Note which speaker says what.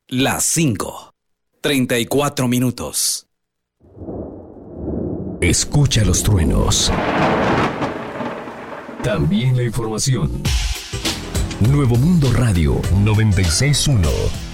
Speaker 1: Las 5:34.
Speaker 2: Escucha los truenos. También la información. Nuevo Mundo Radio 96.1.